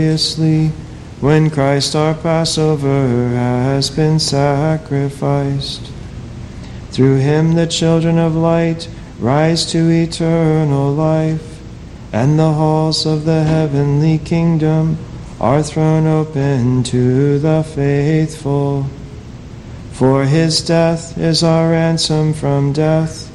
when Christ our Passover has been sacrificed. Through him the children of light rise to eternal life, and the halls of the heavenly kingdom are thrown open to the faithful. For his death is our ransom from death,